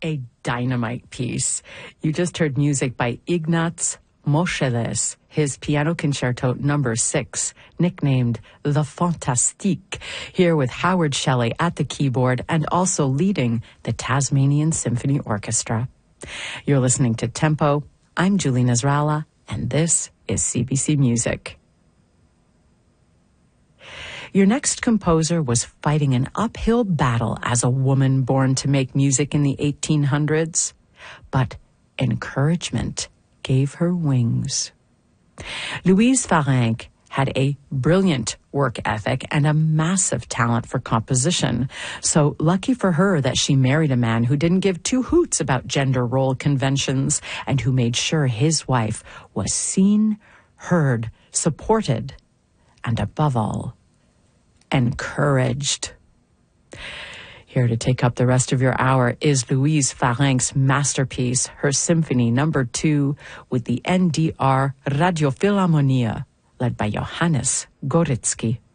a dynamite piece. You just heard music by Ignaz Moscheles, his Piano Concerto No. 6, nicknamed The Fantastique, here with Howard Shelley at the keyboard and also leading the Tasmanian Symphony Orchestra. You're listening to Tempo. I'm Julie Nasrallah, and this is CBC Music. Your next composer was fighting an uphill battle as a woman born to make music in the 1800s, but encouragement gave her wings. Louise Farenc had a brilliant work ethic and a massive talent for composition, so lucky for her that she married a man who didn't give two hoots about gender role conventions and who made sure his wife was seen, heard, supported, and above all, encouraged. Here to take up the rest of your hour is Louise Farenc's masterpiece, her Symphony No. 2 with the NDR Radio Philharmonia, led by Johannes Gorecki.